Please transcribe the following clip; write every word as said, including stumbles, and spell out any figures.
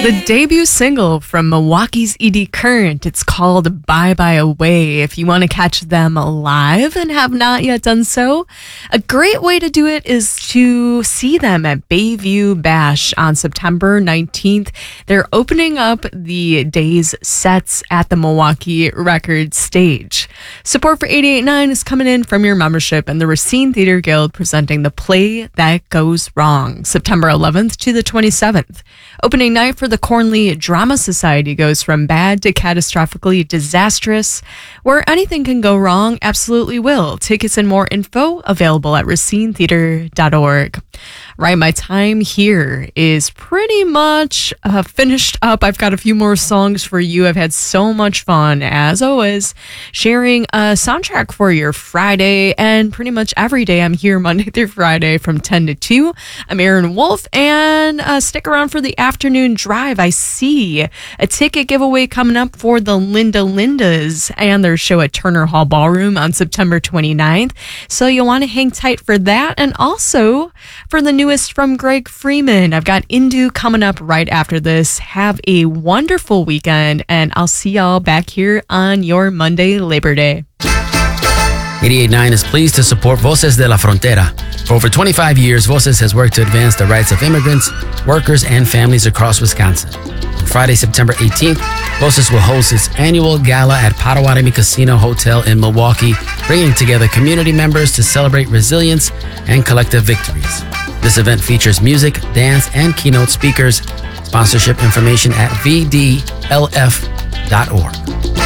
The debut single from Milwaukee's Edie Current. It's called Bye Bye Away. If you want to catch them live and have not yet done so, a great way to do it is to see them at Bayview Bash on September nineteenth. They're opening up the day's sets at the Milwaukee Record Stage. Support for eighty-eight point nine is coming in from your membership and the Racine Theater Guild presenting The Play That Goes Wrong, September eleventh to the twenty-seventh. Opening night for the Cornley Drama Society goes from bad to catastrophically disastrous. Where anything can go wrong, absolutely will. Tickets and more info available at racine theater dot org. Right, my time here is pretty much uh, finished up. I've got a few more songs for you. I've had so much fun, as always, sharing a soundtrack for your Friday, and pretty much every day I'm here Monday through Friday from ten to two. I'm Aaron Wolf, and uh, stick around for the afternoon drive. I see a ticket giveaway coming up for the Linda Lindas and their show at Turner Hall Ballroom on September twenty-ninth. So you'll want to hang tight for that, and also for the newest from Greg Freeman. I've got Indu coming up right after this. Have a wonderful weekend, and I'll see y'all back here on your Monday Labor Day. eighty-eight point nine is pleased to support Voces de la Frontera. For over twenty-five years, Voces has worked to advance the rights of immigrants, workers, and families across Wisconsin. On Friday, September eighteenth, Voces will host its annual gala at Potawatomi Casino Hotel in Milwaukee, bringing together community members to celebrate resilience and collective victories. This event features music, dance, and keynote speakers. Sponsorship information at v d l f dot org.